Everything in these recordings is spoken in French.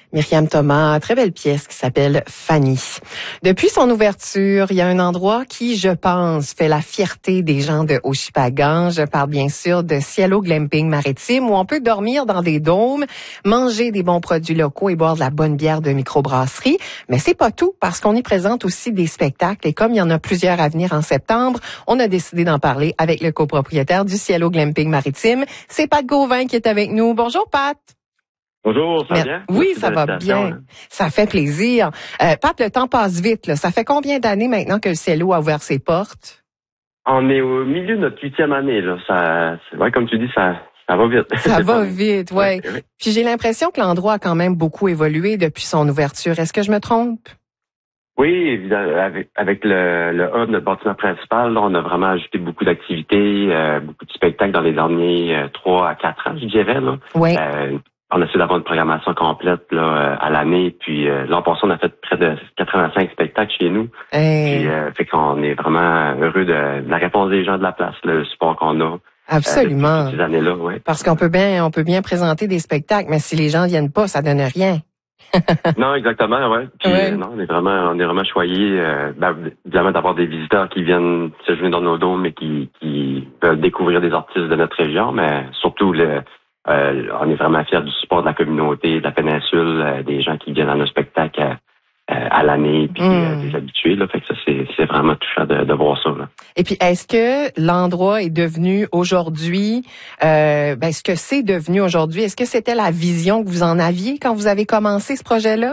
Myriam Thomas, très belle pièce qui s'appelle Fanny. Depuis son ouverture, il y a un endroit qui, je pense, fait la fierté des gens de Oshipagan. Je parle bien sûr de Cielo Glamping Maritime où on peut dormir dans des dômes, manger des bons produits locaux et boire de la bonne bière de microbrasserie. Mais c'est pas tout parce qu'on y présente aussi des spectacles et comme il y en a plusieurs à venir en septembre, on a décidé d'en parler avec le copropriétaire du Cielo Glamping Maritime. C'est Pat Gauvin qui est avec nous. Bonjour Pat. Bonjour, ça va bien? Oui, ça va bien. Ça fait plaisir. Pat, le temps passe vite. Là. Ça fait combien d'années maintenant que le Cielo a ouvert ses portes? On est au milieu de notre 8e année. Là. Ouais, comme tu dis, ça va vite. Ça va vite, ouais. Puis j'ai l'impression que l'endroit a quand même beaucoup évolué depuis son ouverture. Est-ce que je me trompe? Oui, évidemment, avec le hub, notre bâtiment principal, là, on a vraiment ajouté beaucoup d'activités, beaucoup de spectacles dans les derniers 3 à 4 ans, je dirais. Là. Oui. On a essayé d'avoir une programmation complète là, à l'année. Puis l'an passé, on a fait près de 85 spectacles chez nous. Puis fait qu'on est vraiment heureux de la réponse des gens de la place, le support qu'on a. Absolument. Depuis ces années-là, ouais. Parce qu'on peut bien présenter des spectacles, mais si les gens viennent pas, ça donne rien. Non, exactement, ouais. Puis non, on est vraiment choyés, évidemment d'avoir des visiteurs qui viennent se jouer dans nos dômes et qui peuvent découvrir des artistes de notre région, mais surtout on est vraiment fiers du support de la communauté, de la péninsule, des gens qui viennent à nos spectacles à l'année, puis des habitués. Là, fait que ça, c'est vraiment touchant de voir ça. Là. Et puis, est-ce que l'endroit est devenu aujourd'hui, est-ce que c'est devenu aujourd'hui, est-ce que c'était la vision que vous en aviez quand vous avez commencé ce projet-là?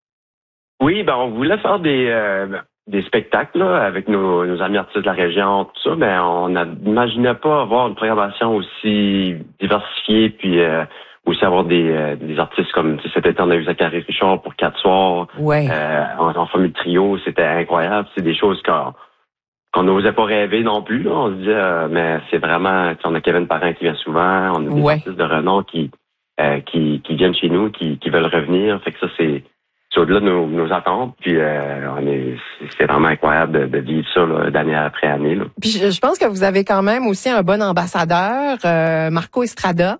Oui, on voulait faire des spectacles là, avec nos amis artistes de la région, tout ça, mais on n'imaginait pas avoir une programmation aussi diversifiée, puis aussi avoir des artistes comme cet été on a eu Zachary Richard pour 4 soirs. Ouais. En famille trio, c'était incroyable. C'est des choses qu'on n'osait pas rêver non plus. Là. On se disait, mais c'est vraiment, on a Kevin Parent qui vient souvent, on a des artistes de renom qui viennent chez nous, qui veulent revenir. Fait que ça, c'est au-delà de nos attentes. Puis c'est vraiment incroyable de vivre ça là, d'année après année. Là. Puis je pense que vous avez quand même aussi un bon ambassadeur, Marco Estrada,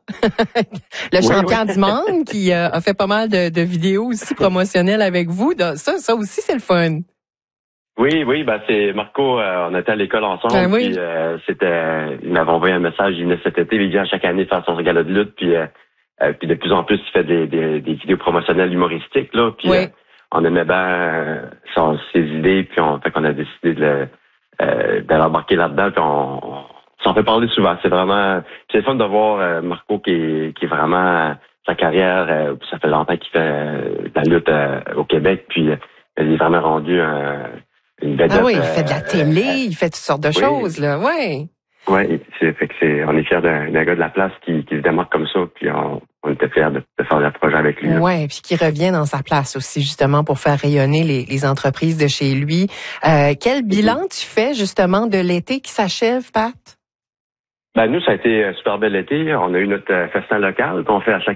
le chanteur du monde, qui a fait pas mal de vidéos aussi promotionnelles avec vous. Ça aussi, c'est le fun. Oui, c'est Marco, on était à l'école ensemble, puis il m'avait envoyé un message, il venait cet été, il vient chaque année faire son gala de lutte, puis de plus en plus, il fait des vidéos promotionnelles humoristiques, là, puis on aimait bien ses idées, puis on a décidé de l'embarquer là-dedans, puis on s'en fait parler souvent. C'est le fun de voir Marco qui est vraiment sa carrière, ça fait longtemps qu'il fait de la lutte au Québec, puis il est vraiment rendu une vedette. Ah oui, il fait de la télé, il fait toutes sortes de choses, là, Oui, on est fiers d'un gars de la place qui se démarque comme ça, puis on était fiers de faire le projet avec lui. Oui, puis qui revient dans sa place aussi, justement, pour faire rayonner les entreprises de chez lui. Quel bilan tu fais, justement, de l'été qui s'achève, Pat? Nous, ça a été un super bel été. On a eu notre festin local qu'on fait à chaque